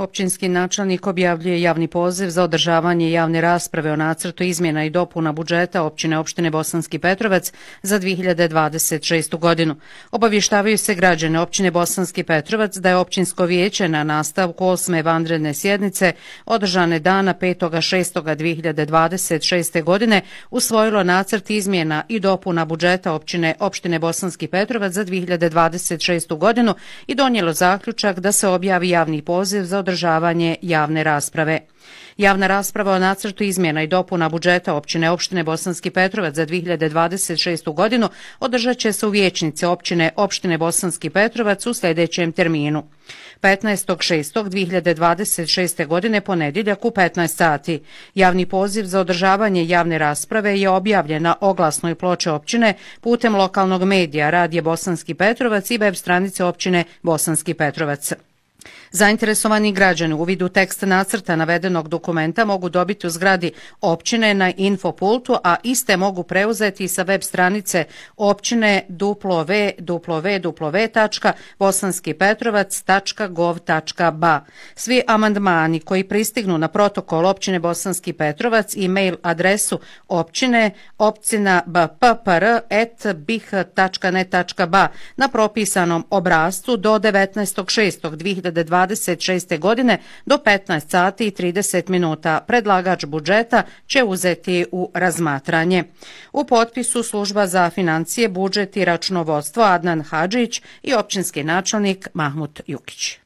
Općinski načelnik objavljuje javni poziv za održavanje javne rasprave o nacrtu izmjena i dopuna budžeta opštine Bosanski Petrovac za 2026. godinu. Obavještavaju se građane općine Bosanski Petrovac da je općinsko vijeće na nastavku 8. vanredne sjednice održane dana 5.6.2026. godine usvojilo nacrt izmjena i dopuna budžeta opštine Bosanski Petrovac za 2026. godinu i donijelo zaključak da se objavi javni poziv za održavanje javne rasprave. Javna rasprava o nacrtu izmjena i dopuna budžeta opštine Bosanski Petrovac za 2026. godinu održat će se u vijećnici opštine Bosanski Petrovac u sljedećem terminu. 15.6.2026. godine ponedjeljak u 15 sati. Javni poziv za održavanje javne rasprave je objavljen na oglasnoj ploči općine putem lokalnog medija Radije Bosanski Petrovac i web stranice općine Bosanski Petrovac. Zainteresovani građani u vidu teksta nacrta navedenog dokumenta mogu dobiti u zgradi općine na infopultu, a iste mogu preuzeti sa web stranice općine www.bosanskipetrovac.gov.ba. Svi amandmani koji pristignu na protokol općine Bosanski Petrovac i mail adresu općine opcina.bppr@bih.net.ba na propisanom obrascu do 19.6.2026. godine do 15 sati i 30 minuta. Predlagač budžeta će uzeti u razmatranje. U potpisu Služba za financije, budžet i računovodstvo Adnan Hadžić i općinski načelnik Mahmut Jukić.